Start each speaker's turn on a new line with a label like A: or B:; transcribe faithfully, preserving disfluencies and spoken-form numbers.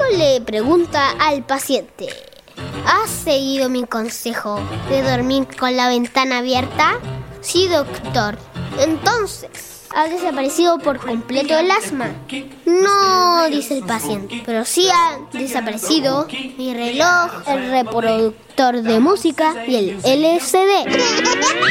A: le pregunta al paciente: ¿has seguido mi consejo de dormir con la ventana abierta? Sí, doctor. Entonces, ¿ha desaparecido por completo el asma? No, dice el paciente, pero sí ha desaparecido mi reloj, el reproductor de música y el L C D.